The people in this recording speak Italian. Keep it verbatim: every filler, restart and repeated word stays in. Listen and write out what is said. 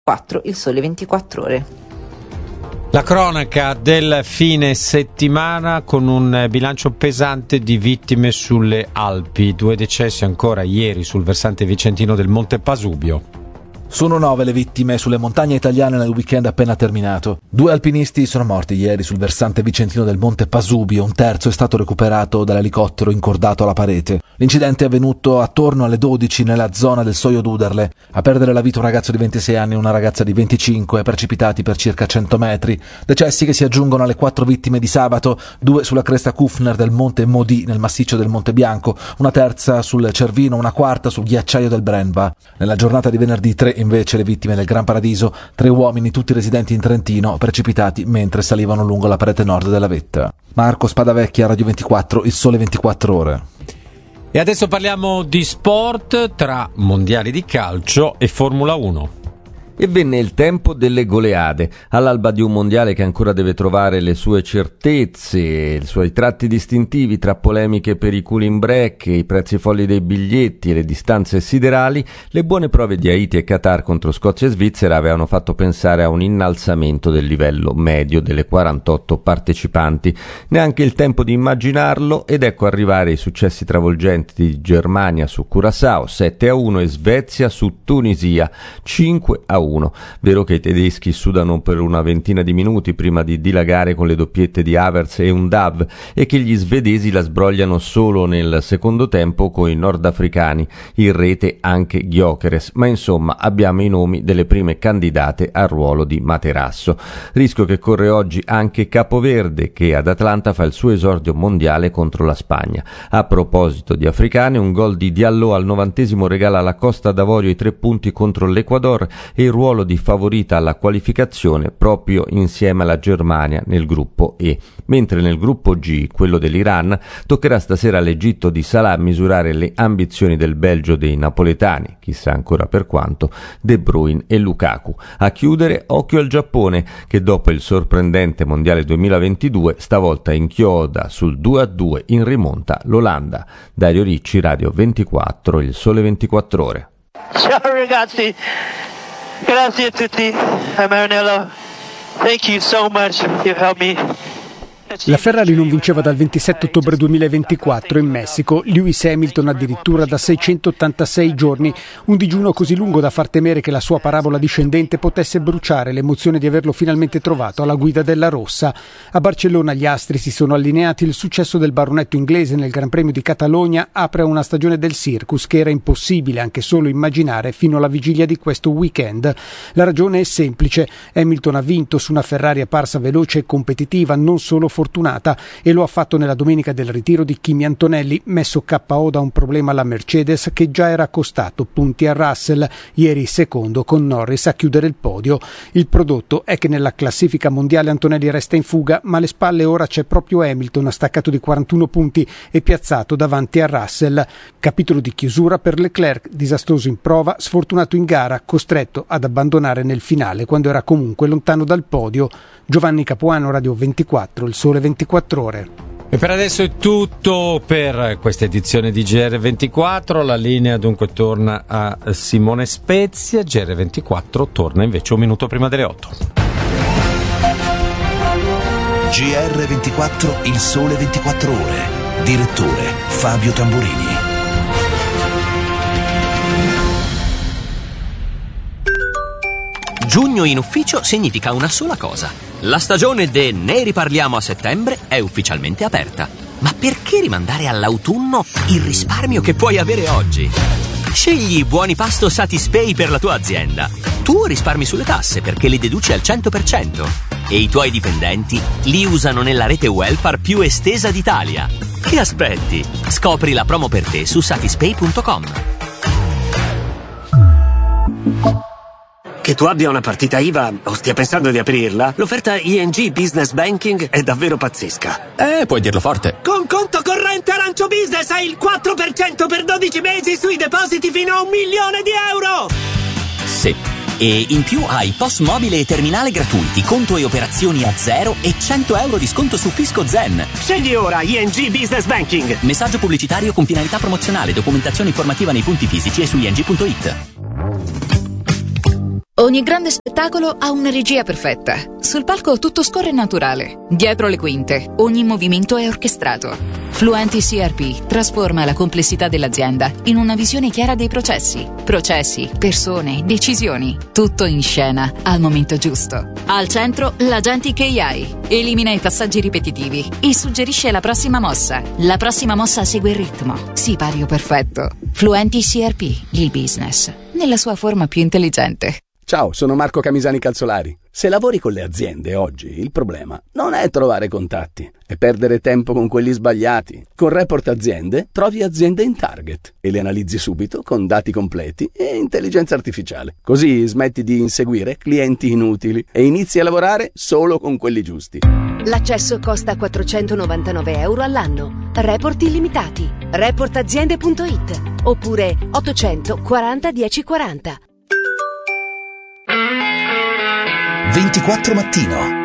quattro Il Sole ventiquattro Ore. La cronaca del fine settimana con un bilancio pesante di vittime sulle Alpi. Due decessi ancora ieri sul versante vicentino del Monte Pasubio. Sono nove le vittime sulle montagne italiane nel weekend appena terminato. Due alpinisti sono morti ieri sul versante vicentino del Monte Pasubio, un terzo è stato recuperato dall'elicottero incordato alla parete. L'incidente è avvenuto attorno alle dodici nella zona del Soio d'Uderle. A perdere la vita un ragazzo di ventisei anni e una ragazza di venticinque, precipitati per circa cento metri. Decessi che si aggiungono alle quattro vittime di sabato, due sulla cresta Kufner del Monte Modi nel massiccio del Monte Bianco, una terza sul Cervino, una quarta sul ghiacciaio del Brenva. Nella giornata di venerdì tre invece le vittime del Gran Paradiso, tre uomini tutti residenti in Trentino, precipitati mentre salivano lungo la parete nord della vetta. Marco Spadavecchia, Radio ventiquattro, Il Sole ventiquattro Ore. E adesso parliamo di sport tra mondiali di calcio e Formula uno. E venne il tempo delle goleade, all'alba di un mondiale che ancora deve trovare le sue certezze, i suoi tratti distintivi tra polemiche per i cooling break, i prezzi folli dei biglietti e le distanze siderali. Le buone prove di Haiti e Qatar contro Scozia e Svizzera avevano fatto pensare a un innalzamento del livello medio delle quarantotto partecipanti. Neanche il tempo di immaginarlo, ed ecco arrivare i successi travolgenti di Germania su Curaçao sette a uno e Svezia su Tunisia cinque a uno. Vero che i tedeschi sudano per una ventina di minuti prima di dilagare con le doppiette di Havertz e Undav, e che gli svedesi la sbrogliano solo nel secondo tempo con i nordafricani, in rete anche Gyökeres, ma insomma abbiamo i nomi delle prime candidate al ruolo di materasso. Rischio che corre oggi anche Capoverde, che ad Atlanta fa il suo esordio mondiale contro la Spagna. A proposito di africane, un gol di Diallo al novantesimo regala alla Costa d'Avorio i tre punti contro l'Ecuador e il ruolo di favorita alla qualificazione proprio insieme alla Germania nel gruppo E, mentre nel gruppo G, quello dell'Iran, toccherà stasera all'Egitto di Salah misurare le ambizioni del Belgio dei napoletani, chissà ancora per quanto, De Bruyne e Lukaku. A chiudere, occhio al Giappone, che dopo il sorprendente mondiale duemilaventidue stavolta inchioda sul due a due in rimonta l'Olanda. Dario Ricci, Radio ventiquattro, Il Sole ventiquattro Ore. Ciao ragazzi, grazie a tutti, I'm Maranello, thank you so much, you've helped me. La Ferrari non vinceva dal ventisette ottobre duemilaventiquattro in Messico, Lewis Hamilton addirittura da seicentottantasei giorni, un digiuno così lungo da far temere che la sua parabola discendente potesse bruciare l'emozione di averlo finalmente trovato alla guida della rossa. A Barcellona gli astri si sono allineati, il successo del baronetto inglese nel Gran Premio di Catalogna apre una stagione del circus che era impossibile anche solo immaginare fino alla vigilia di questo weekend. La ragione è semplice, Hamilton ha vinto su una Ferrari apparsa veloce e competitiva, non solo fortunata, e lo ha fatto nella domenica del ritiro di Kimi Antonelli, messo K O da un problema alla Mercedes che già era costato punti a Russell, ieri secondo con Norris a chiudere il podio. Il prodotto è che nella classifica mondiale Antonelli resta in fuga, ma alle spalle ora c'è proprio Hamilton, staccato di quarantuno punti e piazzato davanti a Russell. Capitolo di chiusura per Leclerc, disastroso in prova, sfortunato in gara, costretto ad abbandonare nel finale quando era comunque lontano dal podio. Giovanni Capuano, Radio ventiquattro, Il Sole ventiquattro Ore. E per adesso è tutto per questa edizione di G R ventiquattro. La linea dunque torna a Simone Spezia. G R ventiquattro torna invece un minuto prima delle otto. G R ventiquattro, Il Sole ventiquattro Ore. Direttore Fabio Tamburini. Giugno in ufficio significa una sola cosa. La stagione de Ne riparliamo a settembre è ufficialmente aperta. Ma perché rimandare all'autunno il risparmio che puoi avere oggi? Scegli i buoni pasto Satispay per la tua azienda. Tu risparmi sulle tasse perché li deduci al cento per cento. E i tuoi dipendenti li usano nella rete welfare più estesa d'Italia. Che aspetti? Scopri la promo per te su satispay punto com. Che tu abbia una partita I V A o stia pensando di aprirla, l'offerta I N G Business Banking è davvero pazzesca. Eh, puoi dirlo forte. Con conto corrente Arancio Business hai il quattro per cento per dodici mesi sui depositi fino a un milione di euro! Sì. E in più hai P O S mobile e terminale gratuiti, conto e operazioni a zero e cento euro di sconto su Fisco Zen. Scegli ora I N G Business Banking. Messaggio pubblicitario con finalità promozionale, documentazione informativa nei punti fisici e su I N G punto it. Ogni grande spettacolo ha una regia perfetta. Sul palco tutto scorre naturale. Dietro le quinte, ogni movimento è orchestrato. Fluenti C R P trasforma la complessità dell'azienda in una visione chiara dei processi. Processi, persone, decisioni. Tutto in scena, al momento giusto. Al centro, l'Agentic A I. Elimina i passaggi ripetitivi e suggerisce la prossima mossa. La prossima mossa segue il ritmo. Sipario perfetto. Fluenti C R P, il business, nella sua forma più intelligente. Ciao, sono Marco Camisani Calzolari. Se lavori con le aziende oggi, il problema non è trovare contatti, è perdere tempo con quelli sbagliati. Con Report Aziende trovi aziende in target e le analizzi subito con dati completi e intelligenza artificiale. Così smetti di inseguire clienti inutili e inizi a lavorare solo con quelli giusti. L'accesso costa quattrocentonovantanove euro all'anno. Report illimitati. report aziende punto it oppure ottocento quaranta dieci quaranta. ventiquattro Mattino.